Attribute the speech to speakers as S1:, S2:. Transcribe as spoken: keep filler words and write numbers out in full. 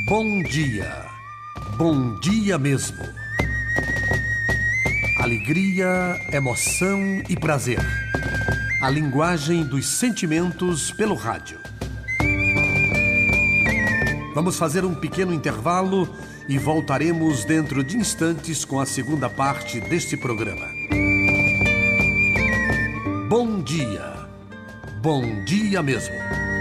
S1: Bom dia, bom dia mesmo. Alegria, emoção e prazer. A linguagem dos sentimentos pelo rádio. Vamos fazer um pequeno intervalo e voltaremos dentro de instantes com a segunda parte deste programa. Bom dia, bom dia mesmo.